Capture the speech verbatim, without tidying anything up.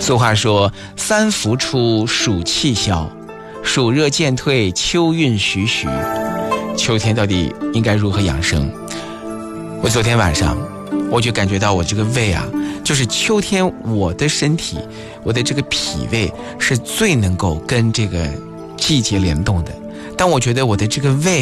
俗话说三伏出，暑气消，暑热渐退，秋运徐徐。秋天到底应该如何养生？我昨天晚上我就感觉到我这个胃啊，就是秋天我的身体，我的这个脾胃是最能够跟这个季节联动的。当我觉得我的这个胃